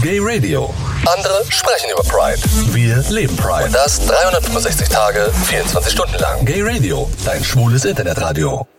Gay Radio. Andere sprechen über Pride. Wir leben Pride. Und das 365 Tage, 24 Stunden lang. Gay Radio, dein schwules Internetradio.